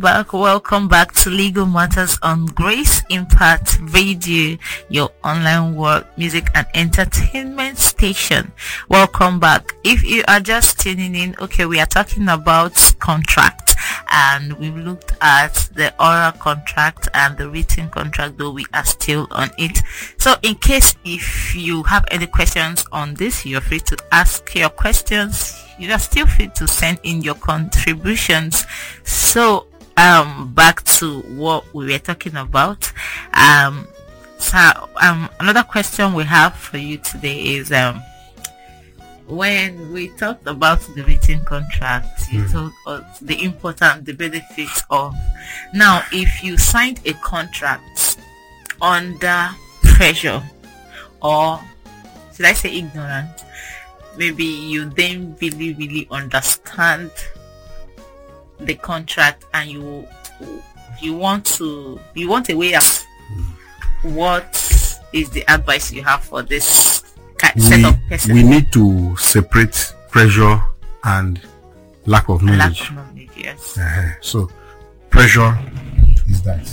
Welcome back to Legal Matters on Grace Impact Radio, your online work, music and entertainment station. Welcome back. If you are just tuning in, okay, we are talking about contract, and we've looked at the oral contract and the written contract, though we are still on it. So in case if you have any questions on this, you're free to ask your questions. You are still free to send in your contributions. So back to what we were talking about. Another question we have for you today is when we talked about the written contract, you told us the important, the benefits of. Now, if you signed a contract under pressure, or should I say ignorant, maybe you didn't really understand the contract and you want a way out, what is the advice you have for this set of persons? We need to separate pressure and lack of knowledge. Yes. So pressure is that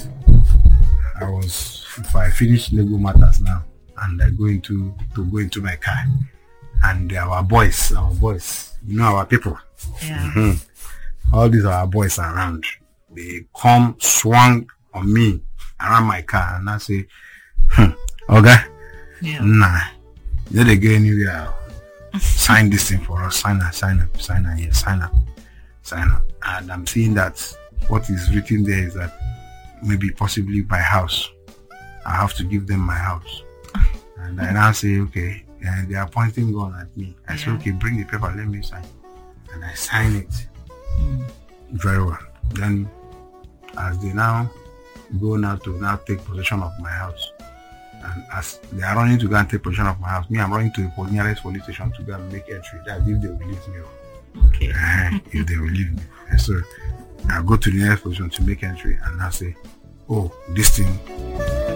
if I finish Legal Matters now and I go into my car, and our boys, our people, all these are our boys around. They come swung on me around my car, and I say, okay, nah, you don't go anywhere. Sign this thing for us. Sign up. And I'm seeing that what is written there is that maybe possibly my house. I have to give them my house. And I now say, okay, and they are pointing gun at me. I say, okay, bring the paper, let me sign. And I sign it. Very well. Then as they now go to take possession of my house, and as they are running to go and take possession of my house, me, I'm running to the nearest police station to go and make entry. That's if they will leave me. Okay. If they will leave me. And so I go to the nearest position to make entry, and I say, oh, this thing